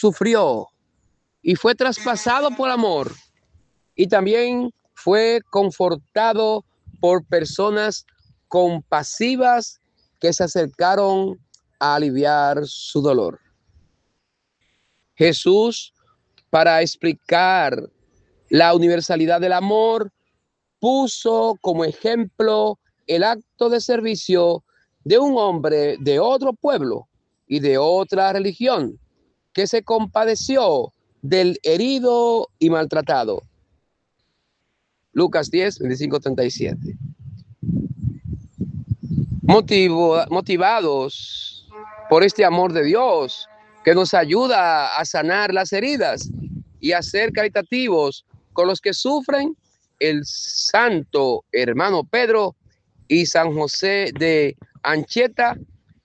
sufrió y fue traspasado por amor, y también fue confortado por personas compasivas que se acercaron a aliviar su dolor. Jesús, para explicar la universalidad del amor, puso como ejemplo el acto de servicio de un hombre de otro pueblo y de otra religión que se compadeció del herido y maltratado. Lucas 10, 25, 37. Motivados por este amor de Dios que nos ayuda a sanar las heridas y a ser caritativos con los que sufren, el santo hermano Pedro y San José de Anchieta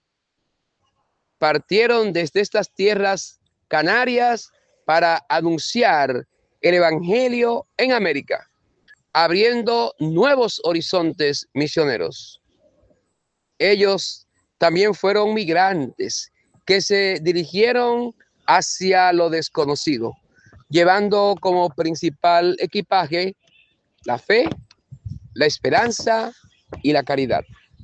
partieron desde estas tierras canarias para anunciar el evangelio en América, abriendo nuevos horizontes misioneros. Ellos también fueron migrantes que se dirigieron hacia lo desconocido, llevando como principal equipaje la fe, la esperanza y la caridad.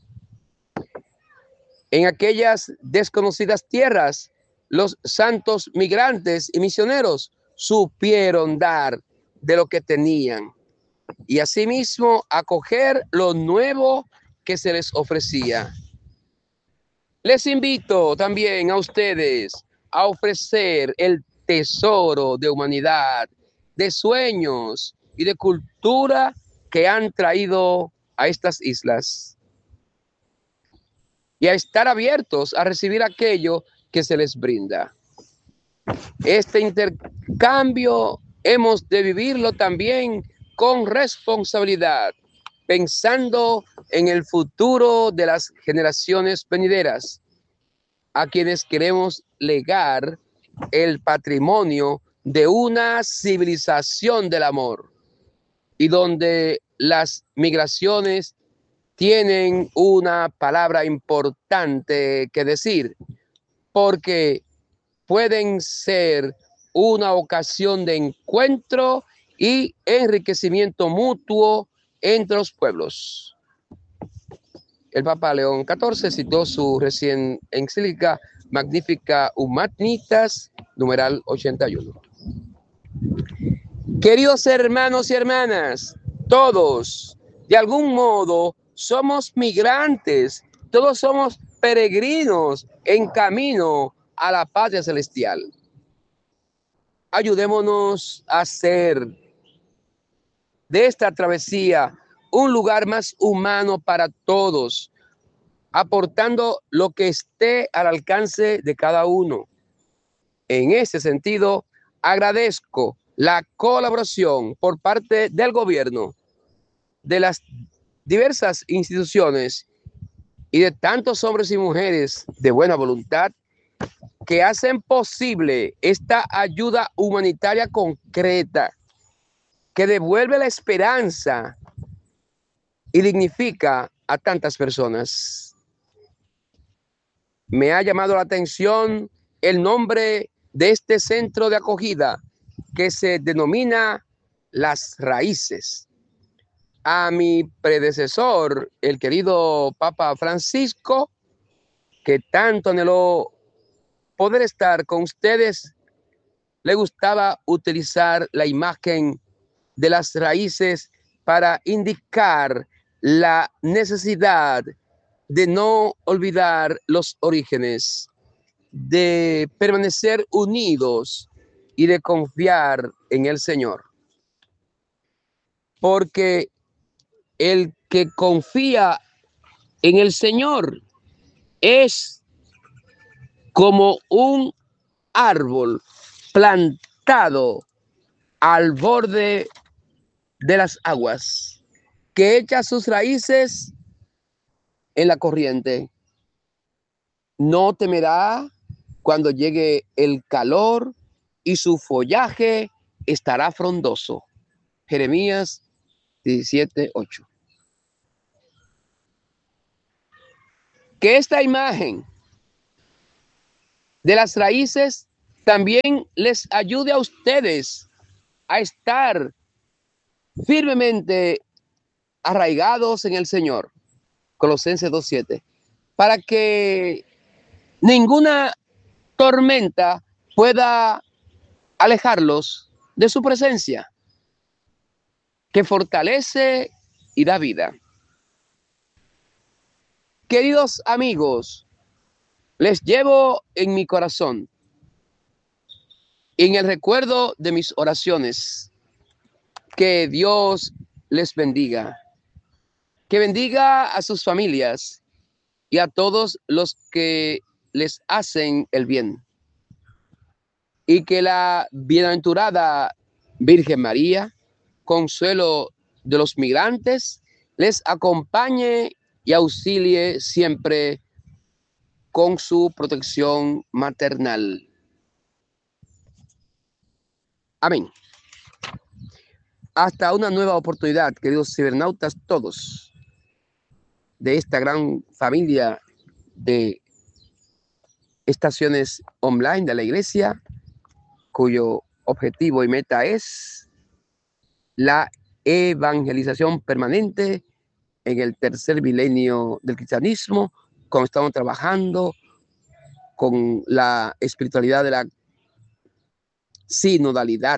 En aquellas desconocidas tierras, los santos migrantes y misioneros supieron dar de lo que tenían y asimismo acoger lo nuevo que se les ofrecía. Les invito también a ustedes a ofrecer el tesoro de humanidad, de sueños y de cultura que han traído a estas islas, y a estar abiertos a recibir aquello que se les brinda. Este intercambio hemos de vivirlo también con responsabilidad, pensando en el futuro de las generaciones venideras, a quienes queremos legar el patrimonio de una civilización del amor, y donde las migraciones tienen una palabra importante que decir, porque pueden ser una ocasión de encuentro y enriquecimiento mutuo entre los pueblos. El Papa León XIV citó su recién encíclica Magnificat Humanitas, numeral 81. Queridos hermanos y hermanas, todos, de algún modo, somos migrantes, todos somos peregrinos en camino a la patria celestial. Ayudémonos a hacer de esta travesía un lugar más humano para todos, aportando lo que esté al alcance de cada uno. En ese sentido, agradezco la colaboración por parte del gobierno, de las diversas instituciones y de tantos hombres y mujeres de buena voluntad que hacen posible esta ayuda humanitaria concreta que devuelve la esperanza y dignifica a tantas personas. Me ha llamado la atención el nombre de este centro de acogida, que se denomina Las Raíces. A mi predecesor, el querido Papa Francisco, que tanto anheló poder estar con ustedes, le gustaba utilizar la imagen de las raíces para indicar la necesidad de no olvidar los orígenes, de permanecer unidos y de confiar en el Señor. Porque el que confía en el Señor es como un árbol plantado al borde de las aguas, que echa sus raíces en la corriente. No temerá cuando llegue el calor y su follaje estará frondoso. Jeremías 17:8. Que esta imagen de las raíces también les ayude a ustedes a estar firmemente arraigados en el Señor. Colosenses 2:7. Para que ninguna tormenta pueda alejarlos de su presencia, que fortalece y da vida. Queridos amigos, les llevo en mi corazón, en el recuerdo de mis oraciones, que Dios les bendiga, que bendiga a sus familias y a todos los que les hacen el bien, y que la bienaventurada Virgen María, consuelo de los migrantes, les acompañe y auxilie siempre con su protección maternal. Amén. Hasta una nueva oportunidad, queridos cibernautas todos, de esta gran familia de estaciones online de la iglesia, cuyo objetivo y meta es la evangelización permanente en el tercer milenio del cristianismo, como estamos trabajando con la espiritualidad de la sinodalidad.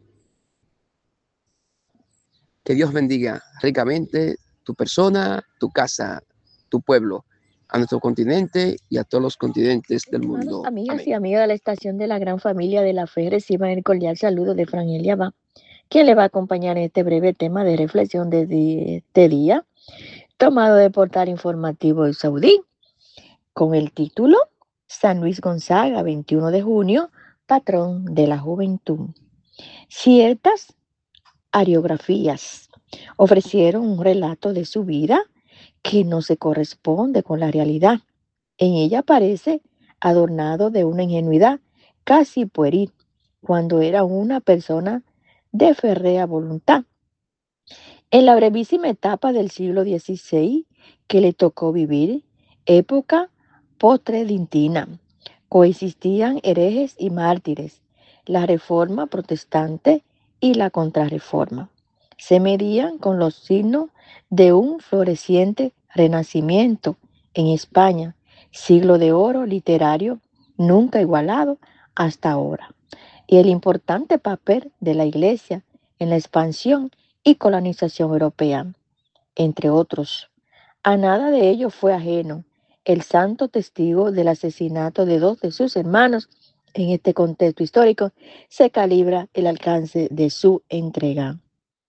Que Dios bendiga ricamente tu persona, tu casa, tu pueblo, a nuestro continente y a todos los continentes del mundo. Amigas Amén. y amigas de la estación de la gran familia de la fe, reciban el cordial saludo de Franelia Abad, quien le va a acompañar en este breve tema de reflexión de este día, tomado de portal informativo El Saudí, con el título San Luis Gonzaga, 21 de junio, patrón de la juventud. Ciertas ariografías ofrecieron un relato de su vida que no se corresponde con la realidad. En ella aparece adornado de una ingenuidad casi pueril, cuando era una persona de férrea voluntad. En la brevísima etapa del siglo XVI que le tocó vivir, época post-tridentina, coexistían herejes y mártires, la reforma protestante y la contrarreforma. Se medían con los signos de un floreciente renacimiento en España, siglo de oro literario nunca igualado hasta ahora, y el importante papel de la Iglesia en la expansión y colonización europea, entre otros. A nada de ello fue ajeno el santo testigo del asesinato de dos de sus hermanos. En este contexto histórico se calibra el alcance de su entrega.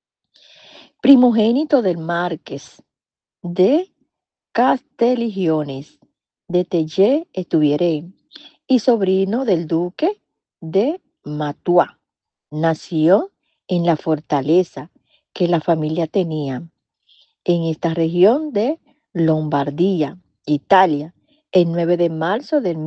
Primogénito del Marqués de Casteligiones de Tellé Estuviere y sobrino del duque de Mantua. Nació en la fortaleza que la familia tenía en esta región de Lombardía, Italia, el 9 de marzo de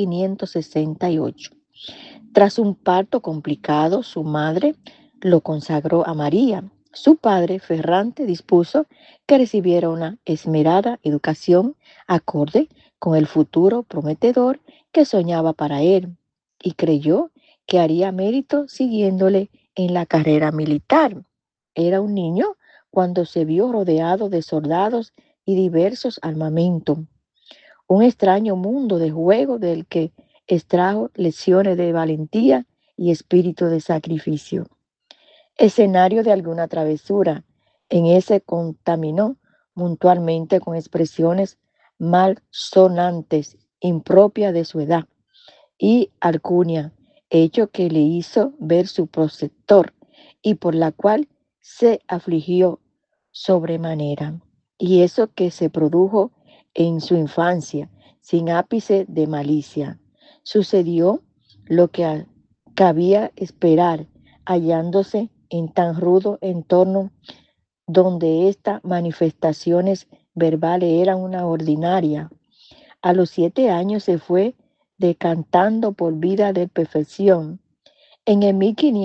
1568. Tras un parto complicado, su madre lo consagró a María. Su padre, Ferrante, dispuso que recibiera una esmerada educación acorde con el futuro prometedor que soñaba para él, y creyó que haría mérito siguiéndole en la carrera militar. Era un niño cuando se vio rodeado de soldados y diversos armamentos, un extraño mundo de juego del que extrajo lecciones de valentía y espíritu de sacrificio. Escenario de alguna travesura, en ese contaminó puntualmente con expresiones malsonantes, impropias de su edad, y alcunia, hecho que le hizo ver su protector y por la cual se afligió sobremanera. Y eso que se produjo en su infancia, sin ápice de malicia. Sucedió lo que cabía esperar, hallándose en tan rudo entorno donde estas manifestaciones verbales eran una ordinaria. A los 7 años se fue decantando por vida de perfección. En el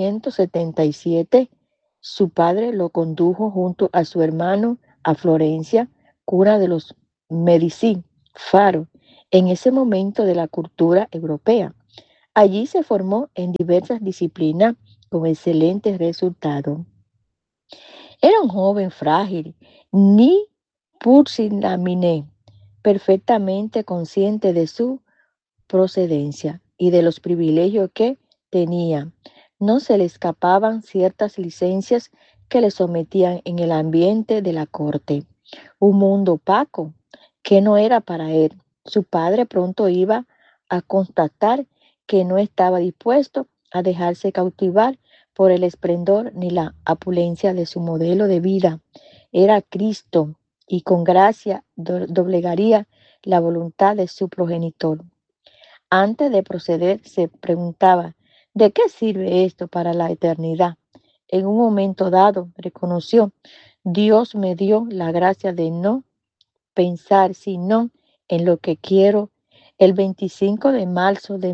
1577, su padre lo condujo junto a su hermano a Florencia, cuna de los Medici, faro, en ese momento de la cultura europea, Allí se formó en diversas disciplinas con excelentes resultados. Era un joven frágil, ni pusilánime, perfectamente consciente de su procedencia y de los privilegios que tenía. No se le escapaban ciertas licencias que le sometían en el ambiente de la corte, un mundo opaco que no era para él. Su padre pronto iba a constatar que no estaba dispuesto a dejarse cautivar por el esplendor ni la opulencia de su modelo de vida. Era Cristo y con gracia doblegaría la voluntad de su progenitor. Antes de proceder, se preguntaba, ¿de qué sirve esto para la eternidad? En un momento dado, reconoció, Dios me dio la gracia de no pensar sino en lo que quiero. El 25 de marzo de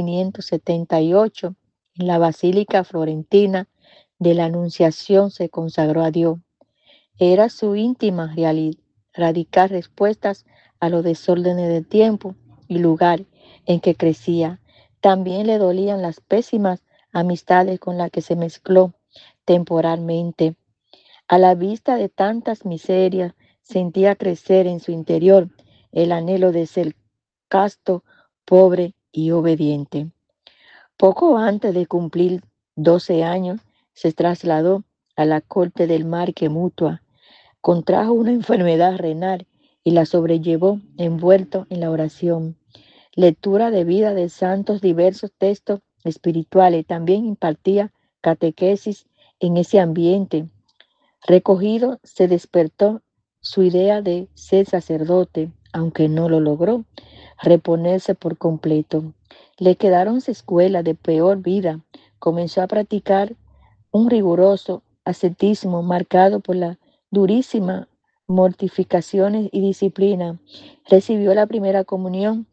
1578, en la Basílica Florentina de la Anunciación se consagró a Dios. Era su íntima realidad radicar respuestas a los desórdenes de tiempo y lugar en que crecía. También le dolían las pésimas amistades con las que se mezcló temporalmente. A la vista de tantas miserias, sentía crecer en su interior el anhelo de ser casto, pobre y obediente. Poco antes de cumplir 12 años, se trasladó a la corte del Marque Mutua. Contrajo una enfermedad renal y la sobrellevó envuelto en la oración. Lectura de vida de santos, diversos textos espirituales. También impartía catequesis en ese ambiente. Recogido, se despertó su idea de ser sacerdote, aunque no lo logró reponerse por completo. Le quedaron escuelas de peor vida. Comenzó a practicar un riguroso ascetismo marcado por la durísima mortificaciones y disciplina. Recibió la primera comunión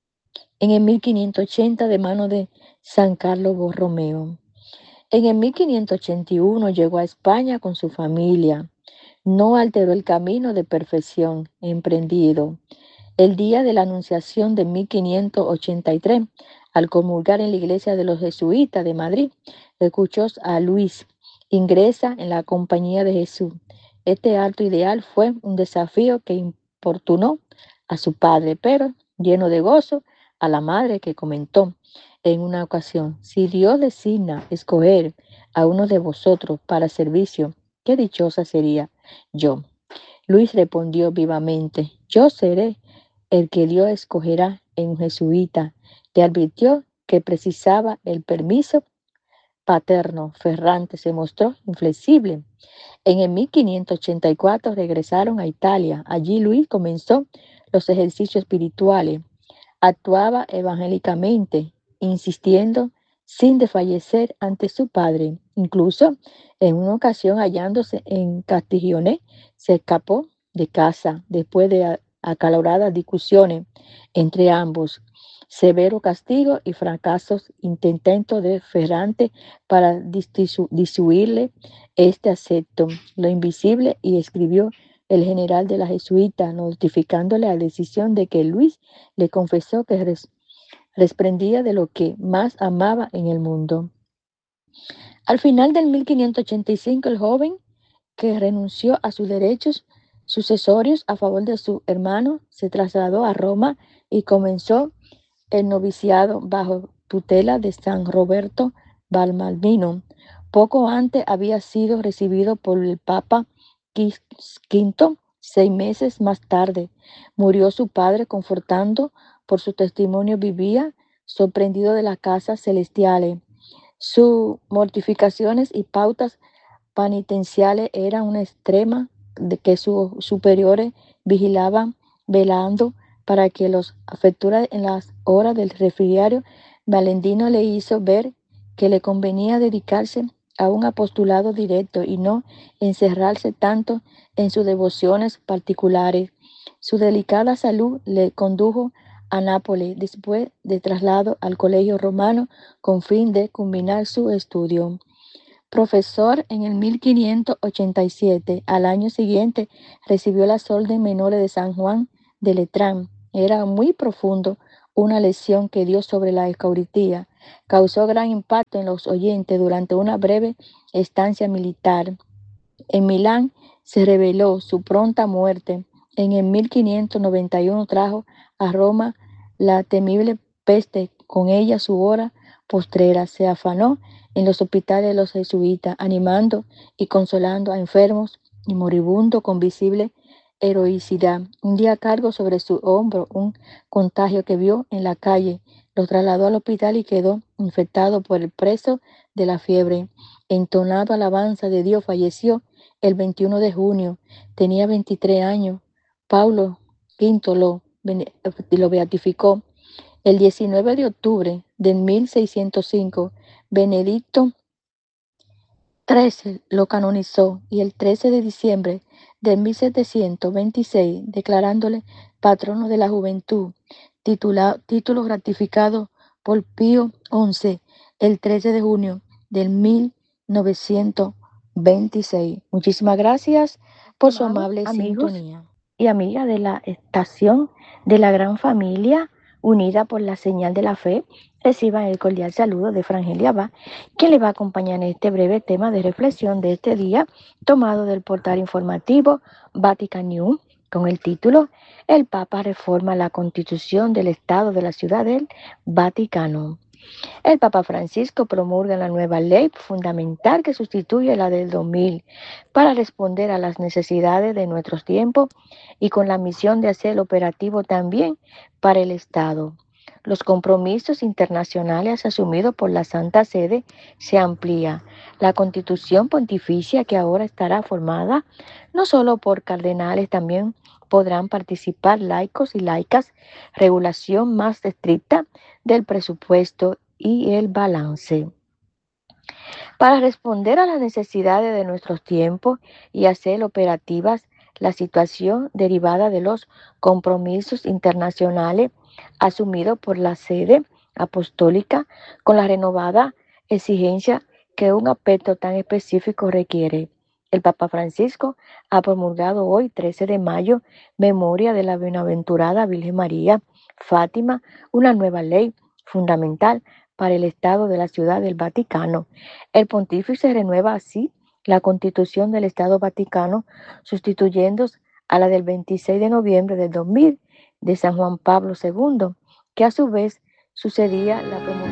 en el 1580 de mano de San Carlos Borromeo. En el 1581 llegó a España con su familia. No alteró el camino de perfección emprendido. El día de la Anunciación de 1583, al comulgar en la iglesia de los jesuitas de Madrid, escuchó a Luis, ingresa en la compañía de Jesús. Este alto ideal fue un desafío que importunó a su padre, pero lleno de gozo a la madre, que comentó en una ocasión, si Dios designa escoger a uno de vosotros para servicio, qué dichosa sería yo. Luis respondió vivamente, yo seré el que Dios escogerá en un jesuita. Le advirtió que precisaba el permiso paterno. Ferrante se mostró inflexible. En el 1584 regresaron a Italia. Allí Luis comenzó los ejercicios espirituales. Actuaba evangélicamente, insistiendo sin desfallecer ante su padre. Incluso en una ocasión, hallándose en Castiglione, se escapó de casa después de acaloradas discusiones entre ambos. Severo castigo y fracasos intento de Ferrante para disuadirle este acepto, lo invisible, y escribió el general de la jesuita, notificándole la decisión de que Luis le confesó que desprendía de lo que más amaba en el mundo. Al final del 1585, el joven, que renunció a sus derechos sucesorios a favor de su hermano, se trasladó a Roma y comenzó el noviciado bajo tutela de San Roberto Balmalvino. Poco antes había sido recibido por el Papa V. 6 meses más tarde murió su padre, confortando por su testimonio vivía sorprendido de las casas celestiales. Sus mortificaciones y pautas penitenciales eran una extrema de que sus superiores vigilaban, velando para que los afectuara en las horas del refrigerio. Valentino le hizo ver que le convenía dedicarse a un apostolado directo y no encerrarse tanto en sus devociones particulares. Su delicada salud le condujo a Nápoles después de traslado al Colegio Romano con fin de culminar su estudio. Profesor en el 1587, al año siguiente recibió las órdenes menores de San Juan de Letrán. Era muy profundo una lección que dio sobre la Eucaristía. causó gran impacto en los oyentes durante una breve estancia militar. En Milán se reveló su pronta muerte. En el 1591 trajo a Roma la temible peste, con ella su hora postrera. Se afanó en los hospitales de los jesuitas, animando y consolando a enfermos y moribundos con visible heroicidad. Un día cargó sobre su hombro un contagio que vio en la calle, lo trasladó al hospital y quedó infectado por el preso de la fiebre. Entonado alabanza de Dios, falleció el 21 de junio. Tenía 23 años. Paulo V lo beatificó. El 19 de octubre de 1605, Benedicto XIII lo canonizó, y el 13 de diciembre de 1726, declarándole patrono de la juventud, título ratificado por Pío XI el 13 de junio de 1926. Muchísimas gracias por su amable sintonía. Y amiga de la estación de la gran familia unida por la señal de la fe, reciban el cordial saludo de Frangelia Abad, quien le va a acompañar en este breve tema de reflexión de este día, tomado del portal informativo Vatican News, con el título El Papa reforma la Constitución del Estado de la Ciudad del Vaticano. El Papa Francisco promulga la nueva ley fundamental que sustituye la del 2000 para responder a las necesidades de nuestros tiempos y con la misión de hacer operativo también para el Estado. Los compromisos internacionales asumidos por la Santa Sede se amplía. La Constitución Pontificia, que ahora estará formada no solo por cardenales, también podrán participar laicos y laicas, regulación más estricta del presupuesto y el balance. Para responder a las necesidades de nuestros tiempos y hacer operativas la situación derivada de los compromisos internacionales asumidos por la sede apostólica, con la renovada exigencia que un aspecto tan específico requiere. El Papa Francisco ha promulgado hoy, 13 de mayo, memoria de la bienaventurada Virgen María Fátima, una nueva ley fundamental para el Estado de la Ciudad del Vaticano. El pontífice renueva así la Constitución del Estado Vaticano, sustituyendo a la del 26 de noviembre del 2000 de San Juan Pablo II, que a su vez sucedía la promulgación